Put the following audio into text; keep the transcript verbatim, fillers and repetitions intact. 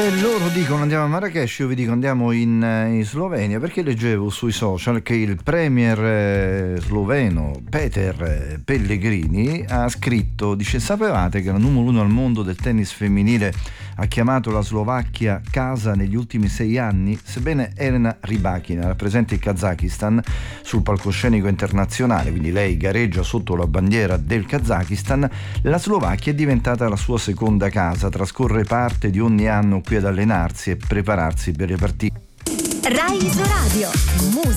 E loro dicono andiamo a Marrakech, io vi dico andiamo in, in Slovenia, perché leggevo sui social che il premier eh, sloveno Peter Pellegrini ha scritto, dice: sapevate che la numero uno al mondo del tennis femminile ha chiamato la Slovacchia casa negli ultimi sei anni? Sebbene Elena Rybakina rappresenti il Kazakistan sul palcoscenico internazionale, quindi lei gareggia sotto la bandiera del Kazakistan, la Slovacchia è diventata la sua seconda casa, trascorre parte di ogni anno qui ad allenarsi e prepararsi per le partite. Rai Iso Radio.